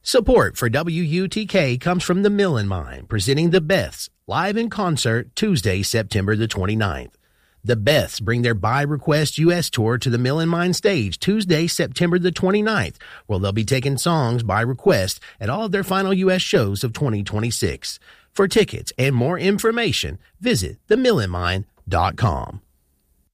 Support for WUTK comes from the Mill and Mine, presenting the Beths live in concert Tuesday, September the 29th. The Beths bring their By Request U.S. tour to the Mill and Mine stage Tuesday, September the 29th, where they'll be taking songs by request at all of their final U.S. shows of 2026. For tickets and more information, visit themillandmine.com.